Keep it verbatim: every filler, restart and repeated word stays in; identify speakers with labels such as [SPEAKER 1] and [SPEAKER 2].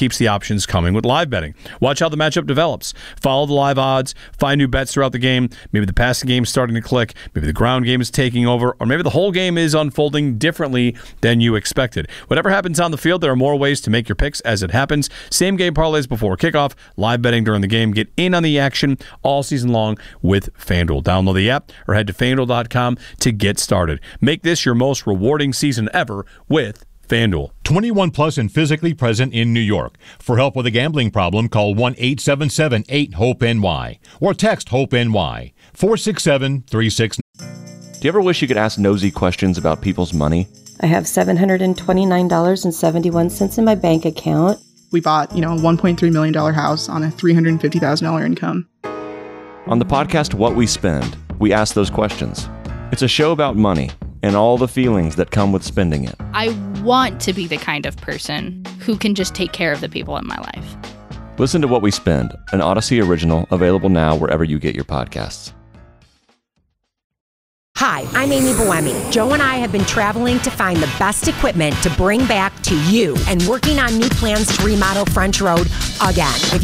[SPEAKER 1] keeps the options coming with live betting. Watch how the matchup develops. Follow the live odds. Find new bets throughout the game. Maybe the passing game is starting to click. Maybe the ground game is taking over. Or maybe the whole game is unfolding differently than you expected. Whatever happens on the field, there are more ways to make your picks as it happens. Same game parlays before kickoff. Live betting during the game. Get in on the action all season long with FanDuel. Download the app or head to FanDuel dot com to get started. Make this your most rewarding season ever with FanDuel.
[SPEAKER 2] twenty-one plus and physically present in New York. For help with a gambling problem, call one eight seven seven eight hope N Y or text HOPE-NY four six seven three six.
[SPEAKER 3] Do you ever wish you could ask nosy questions about people's money?
[SPEAKER 4] I have seven hundred twenty-nine dollars and seventy-one cents in my bank account.
[SPEAKER 5] We bought, you know, a one point three million dollars house on a three hundred fifty thousand dollars income.
[SPEAKER 3] On the podcast What We Spend, we ask those questions. It's a show about money and all the feelings that come with spending it.
[SPEAKER 6] I want to be the kind of person who can just take care of the people in my life.
[SPEAKER 3] Listen to What We Spend, an Odyssey original, available now wherever you get your podcasts.
[SPEAKER 7] Hi, I'm Amy Boemi. Joe and I have been traveling to find the best equipment to bring back to you and working on new plans to remodel French Road again. If